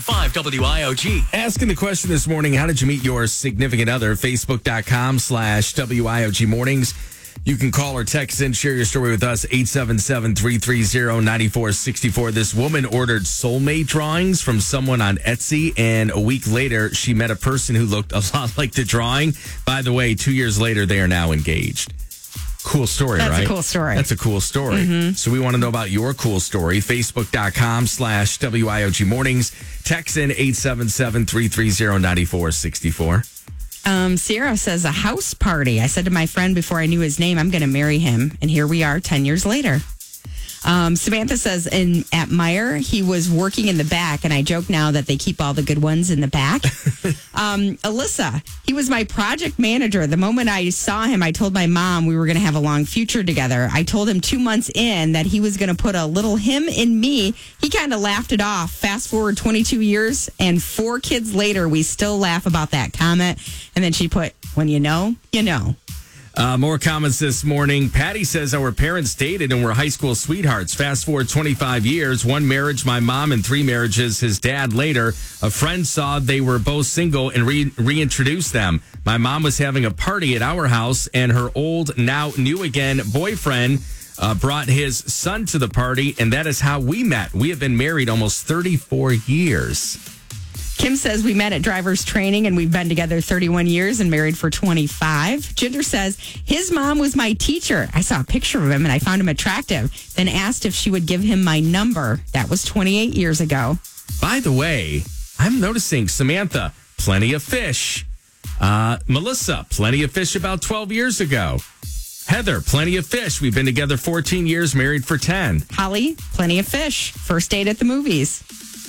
5 WIOG. Asking the question this morning, how did you meet your significant other? Facebook.com/WIOG mornings. You can call or text in, share your story with us, 877-330-9464. This woman ordered soulmate drawings from someone on Etsy, and a week later, she met a person who looked a lot like the drawing. By the way, 2 years later, they are now engaged. Cool story, right? That's a cool story. That's a cool story. Mm-hmm. So we want to know about your cool story. Facebook.com/WIOG mornings. Text in 877-330-9464. Sierra says a house party. I said to my friend before I knew his name, I'm going to marry him. And here we are 10 years later. Samantha says at Meyer, he was working in the back, and I joke now that they keep all the good ones in the back. Alyssa, he was my project manager. The moment I saw him, I told my mom we were going to have a long future together. I told him 2 months in that he was going to put a little him in me. He kind of laughed it off. Fast forward 22 years, and 4 kids later, we still laugh about that comment. And then she put, when you know, you know. More comments this morning. Patty says our parents dated and were high school sweethearts. Fast forward 25 years, 1 marriage, my mom, and 3 marriages, his dad later. A friend saw they were both single and reintroduced them. My mom was having a party at our house, and her old, now new again, boyfriend brought his son to the party, and that is how we met. We have been married almost 34 years. Kim says we met at driver's training and we've been together 31 years and married for 25. Ginger says his mom was my teacher. I saw a picture of him and I found him attractive. Then asked if she would give him my number. That was 28 years ago. By the way, I'm noticing Samantha, plenty of fish. Melissa, plenty of fish about 12 years ago. Heather, plenty of fish. We've been together 14 years, married for 10. Holly, plenty of fish. First date at the movies.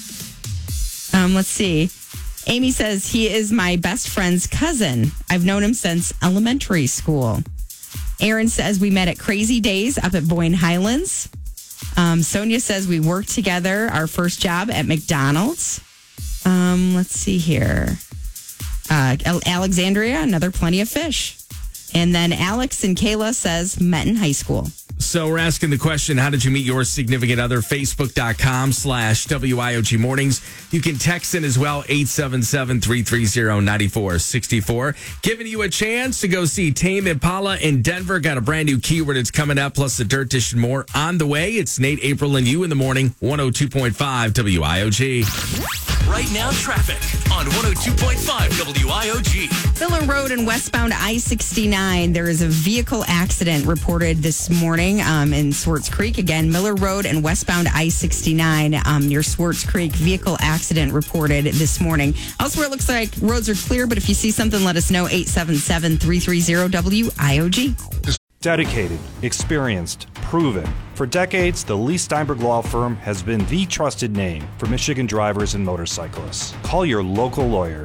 Let's see. Amy says he is my best friend's cousin. I've known him since elementary school. Aaron says we met at Crazy Days up at Boyne Highlands. Sonia says we worked together, our first job at McDonald's. Let's see here. Alexandria, another plenty of fish. And then Alex and Kayla says met in high school. So we're asking the question, how did you meet your significant other? Facebook.com/WIOG mornings. You can text in as well, 877-330-9464. Giving you a chance to go see Tame Impala in Denver. Got a brand new keyword that's coming up, plus the Dirt Dish and more on the way. It's Nate, April, and you in the morning, 102.5 WIOG. Right now, traffic on 102.5 WIOG. Miller Road and westbound I-69. There is a vehicle accident reported this morning in Swartz Creek. Again, Miller Road and westbound I-69 near Swartz Creek. Vehicle accident reported this morning. Elsewhere, it looks like roads are clear, but if you see something, let us know. 877-330-WIOG. Dedicated, experienced, proven. For decades, the Lee Steinberg Law Firm has been the trusted name for Michigan drivers and motorcyclists. Call your local lawyer.